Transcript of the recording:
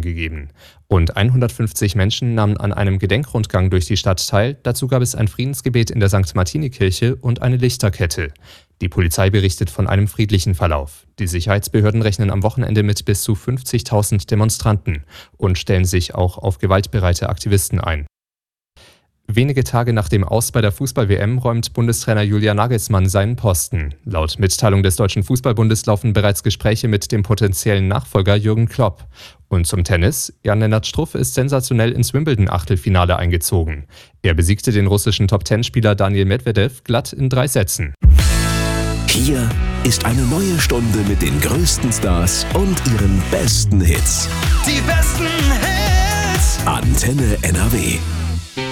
gegeben. Rund 150 Menschen nahmen an einem Gedenkrundgang durch die Stadt teil. Dazu gab es ein Friedensgebet in der St. Martini-Kirche und eine Lichterkette. Die Polizei berichtet von einem friedlichen Verlauf. Die Sicherheitsbehörden rechnen am Wochenende mit bis zu 50.000 Demonstranten und stellen sich auch auf gewaltbereite Aktivisten ein. Wenige Tage nach dem Aus bei der Fußball-WM räumt Bundestrainer Julian Nagelsmann seinen Posten. Laut Mitteilung des Deutschen Fußballbundes laufen bereits Gespräche mit dem potenziellen Nachfolger Jürgen Klopp. Und zum Tennis: Jan-Lennart Struff ist sensationell ins Wimbledon-Achtelfinale eingezogen. Er besiegte den russischen Top-10-Spieler Daniil Medvedev glatt in 3 Sätzen. Hier ist eine neue Stunde mit den größten Stars und ihren besten Hits. Die besten Hits! Antenne NRW.